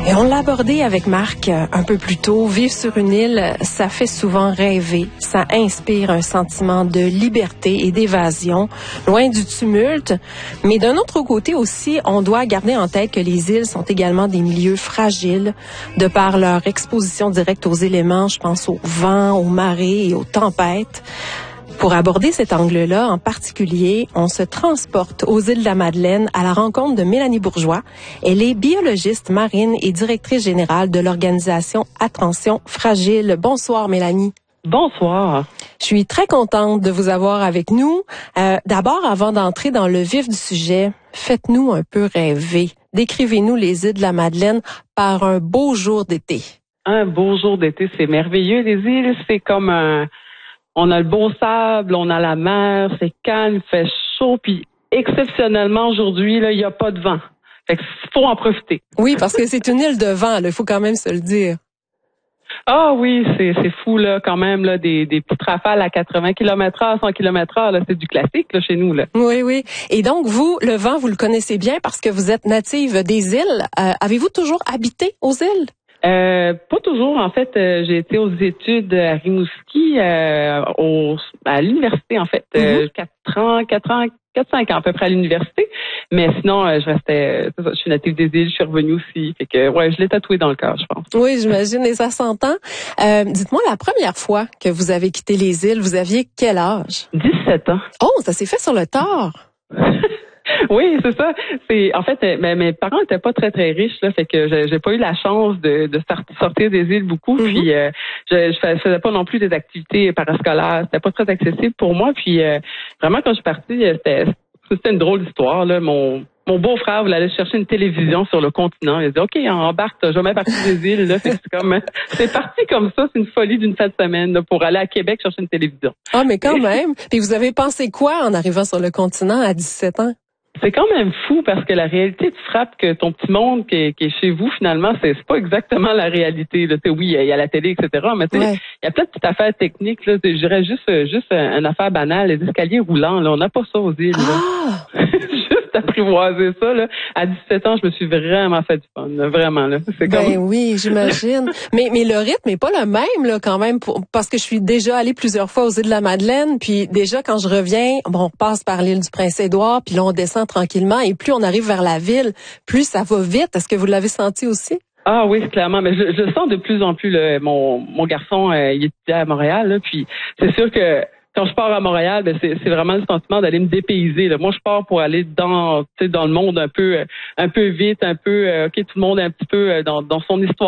Et on l'a abordé avec Marc un peu plus tôt. Vivre sur une île, ça fait souvent rêver. Ça inspire un sentiment de liberté et d'évasion, loin du tumulte. Mais d'un autre côté aussi, on doit garder en tête que les îles sont également des milieux fragiles, de par leur exposition directe aux éléments. Je pense au vent, aux marées et aux tempêtes. Pour aborder cet angle-là en particulier, on se transporte aux îles de la Madeleine à la rencontre de Mélanie Bourgeois. Elle est biologiste marine et directrice générale de l'organisation Attention Fragile. Bonsoir Mélanie. Bonsoir. Je suis très contente de vous avoir avec nous. D'abord, avant d'entrer dans le vif du sujet, faites-nous un peu rêver. Décrivez-nous les îles de la Madeleine par un beau jour d'été. Un beau jour d'été, c'est merveilleux. Les îles, c'est comme on a le beau sable, on a la mer, c'est calme, il fait chaud, puis exceptionnellement aujourd'hui, là, il n'y a pas de vent. Fait qu'il faut en profiter. Oui, parce que c'est une île de vent, il faut quand même se le dire. Ah oui, c'est fou, là, quand même, là, des petites rafales à 80 km/h, 100 km/h, là, c'est du classique, là, chez nous, là. Oui, oui. Et donc, vous, le vent, vous le connaissez bien parce que vous êtes native des îles. Avez-vous toujours habité aux îles? Pas toujours. En fait, j'ai été aux études à Rimouski, à l'université, en fait. 4 ans, 5 ans à peu près à l'université. Mais sinon, je suis native des îles, je suis revenue aussi. Fait que, ouais, je l'ai tatoué dans le cœur, je pense. Oui, j'imagine, et ça s'entend. Dites-moi, la première fois que vous avez quitté les îles, vous aviez quel âge? 17 ans. Oh, ça s'est fait sur le tard. Oui, c'est ça. En fait, mes parents étaient pas très très riches, là, fait que j'ai pas eu la chance de sortir des îles beaucoup. Puis je faisais pas non plus des activités parascolaires, c'était pas très accessible pour moi. Puis vraiment quand je suis partie, c'était une drôle d'histoire là. Mon beau-frère voulait aller chercher une télévision sur le continent. Il a dit OK, embarque, t'as jamais parti des îles là. C'est parti comme ça, c'est une folie d'une fin de semaine là, pour aller à Québec chercher une télévision. Ah, mais quand même. Puis vous avez pensé quoi en arrivant sur le continent à 17 ans? C'est quand même fou parce que la réalité te frappe que ton petit monde qui est chez vous, finalement, c'est pas exactement la réalité. Là. Oui, il y a la télé, etc. Mais il y a plein de petites affaires techniques. Là. Je dirais juste une affaire banale, les escaliers roulants. Là. On n'a pas ça aux îles. Ah! Juste apprivoiser ça. Là. À 17 ans, je me suis vraiment fait du fun. Là. Vraiment. Là. C'est Ben oui, j'imagine. mais le rythme est pas le même là quand même parce que je suis déjà allée plusieurs fois aux îles de la Madeleine. Puis déjà, quand je reviens, on passe par l'île du Prince-Édouard, puis là, on descend tranquillement et plus on arrive vers la ville, plus ça va vite. Est-ce que vous l'avez senti aussi? Ah oui, clairement. Mais je le sens de plus en plus. Là. Mon garçon, il étudie à Montréal. Là, puis c'est sûr que quand je pars à Montréal, ben c'est vraiment le sentiment d'aller me dépayser. Là. Moi, je pars pour aller dans le monde un peu vite, un peu OK, tout le monde est un petit peu dans son histoire.